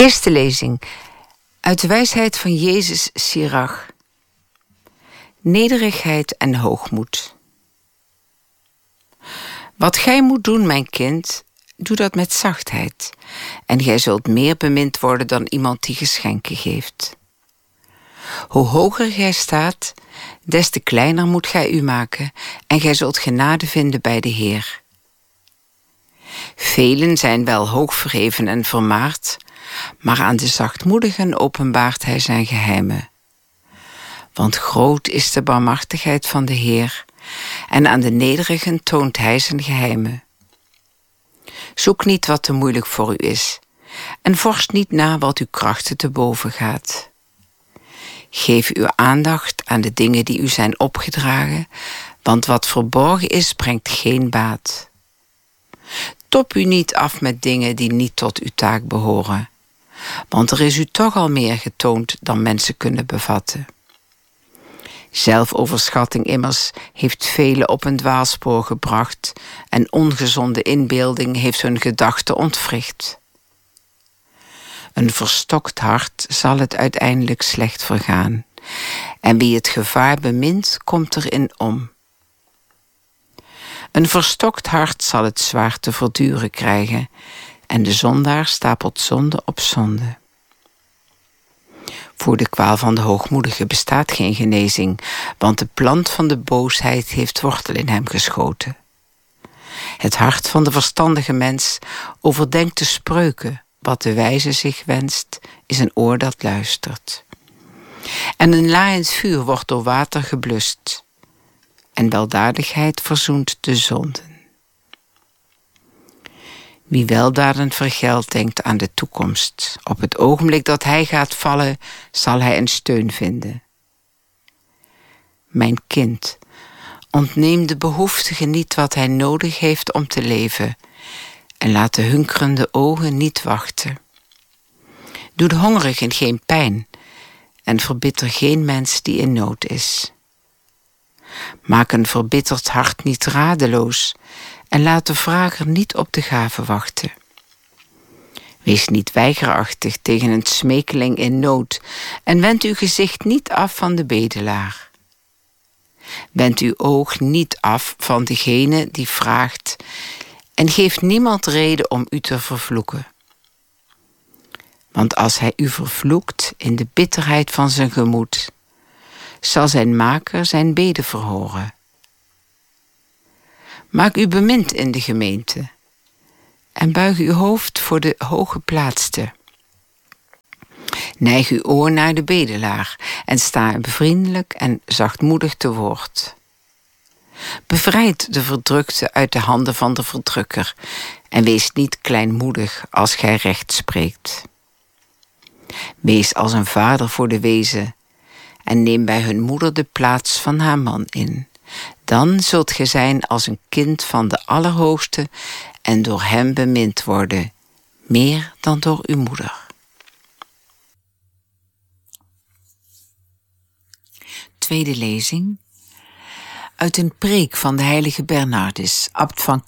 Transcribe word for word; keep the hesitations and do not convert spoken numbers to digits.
Eerste lezing uit de wijsheid van Jezus Sirach. Nederigheid en hoogmoed. Wat gij moet doen, mijn kind, doe dat met zachtheid, en gij zult meer bemind worden dan iemand die geschenken geeft. Hoe hoger gij staat, des te kleiner moet gij u maken, en gij zult genade vinden bij de Heer. Velen zijn wel hoog verheven en vermaard, maar aan de zachtmoedigen openbaart hij zijn geheimen. Want groot is de barmhartigheid van de Heer, en aan de nederigen toont hij zijn geheimen. Zoek niet wat te moeilijk voor u is, en vorst niet na wat uw krachten te boven gaat. Geef uw aandacht aan de dingen die u zijn opgedragen, want wat verborgen is, brengt geen baat. Top u niet af met dingen die niet tot uw taak behoren, want er is u toch al meer getoond dan mensen kunnen bevatten. Zelfoverschatting immers heeft velen op een dwaalspoor gebracht, en ongezonde inbeelding heeft hun gedachten ontwricht. Een verstokt hart zal het uiteindelijk slecht vergaan, en wie het gevaar bemint, komt erin om. Een verstokt hart zal het zwaar te verduren krijgen, en de zondaar stapelt zonde op zonde. Voor de kwaal van de hoogmoedige bestaat geen genezing, want de plant van de boosheid heeft wortel in hem geschoten. Het hart van de verstandige mens overdenkt de spreuken, wat de wijze zich wenst, is een oor dat luistert. En een laaiend vuur wordt door water geblust, en weldadigheid verzoent de zonden. Wie weldaden vergeldt, denkt aan de toekomst. Op het ogenblik dat hij gaat vallen, zal hij een steun vinden. Mijn kind, ontneem de behoeftige niet wat hij nodig heeft om te leven, en laat de hunkerende ogen niet wachten. Doe de hongerigen geen pijn, en verbitter geen mens die in nood is. Maak een verbitterd hart niet radeloos, en laat de vrager niet op de gave wachten. Wees niet weigerachtig tegen een smekeling in nood, en wend uw gezicht niet af van de bedelaar. Wend uw oog niet af van degene die vraagt, en geef niemand reden om u te vervloeken. Want als hij u vervloekt in de bitterheid van zijn gemoed, zal zijn maker zijn bede verhoren. Maak u bemind in de gemeente, en buig uw hoofd voor de hooggeplaatste. Neig uw oor naar de bedelaar, en sta hem vriendelijk en zachtmoedig te woord. Bevrijd de verdrukte uit de handen van de verdrukker, en wees niet kleinmoedig als gij recht spreekt. Wees als een vader voor de wezen, en neem bij hun moeder de plaats van haar man in. Dan zult gij zijn als een kind van de Allerhoogste, en door hem bemind worden, meer dan door uw moeder. Tweede lezing uit een preek van de heilige Bernardus, abt van